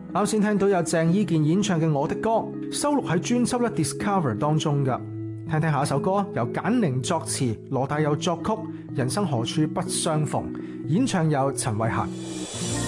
啱先聽到有鄭伊健演唱嘅《我的歌》，收錄喺專輯《Discover》當中㗎。聽聽下一首歌，由簡寧作詞，羅大佑作曲，《人生何處不相逢》，演唱有陳慧嫻。